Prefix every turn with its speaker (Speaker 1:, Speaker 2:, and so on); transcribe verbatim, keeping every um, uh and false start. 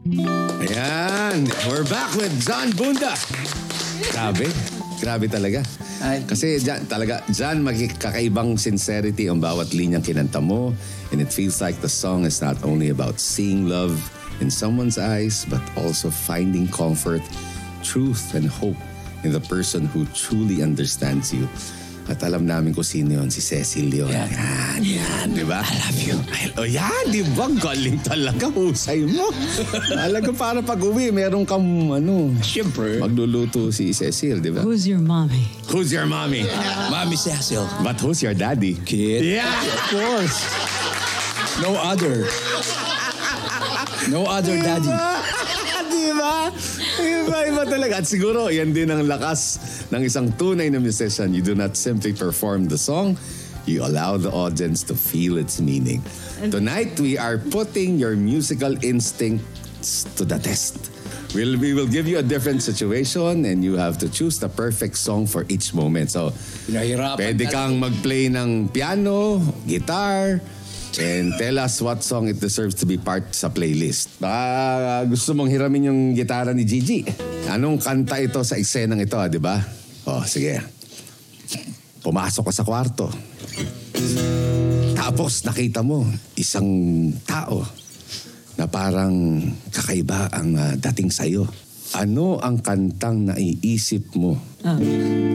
Speaker 1: Ayan, we're back with John Bunda. Grabe, grabe talaga.
Speaker 2: Ay.
Speaker 1: Kasi dyan, talaga, dyan magkakaibang sincerity ang bawat linyang kinanta mo. And it feels like the song is not only about seeing love in someone's eyes, but also finding comfort, truth, and hope in the person who truly understands you. At alam namin kung sino yun, si Cecil yun.
Speaker 2: Yan.
Speaker 1: Yan, yan, di ba?
Speaker 2: I love you.
Speaker 1: O yan, di ba? Galing talaga, husay mo. Talaga para pag uwi, meron kang ano,
Speaker 2: Siyempre.
Speaker 1: magluluto si Cecil, di ba?
Speaker 3: Who's your mommy?
Speaker 1: Who's your mommy?
Speaker 2: Mami Cecil.
Speaker 1: But who's your daddy?
Speaker 2: Kid.
Speaker 1: Yeah, of course.
Speaker 2: No other. No other daddy.
Speaker 1: Di ba? Iba, iba talaga. At siguro, yan din ang lakas ng isang tunay na musician. You do not simply perform the song, you allow the audience to feel its meaning. Tonight, we are putting your musical instincts to the test. We'll, we will give you a different situation and you have to choose the perfect song for each moment. So,
Speaker 2: Pinahirapan
Speaker 1: pwede
Speaker 2: ka-
Speaker 1: kang mag-play ng piano, guitar, and tell us what song it deserves to be part sa playlist. Baka gusto mong hiramin yung gitara ni Gigi. Anong kanta ito sa eksenang ito, di ba? Oh, sige. Pumasok ka sa kwarto. Tapos nakita mo isang tao na parang kakaiba ang uh, dating sa'yo. Ano ang kantang naiisip mo?
Speaker 3: Oh.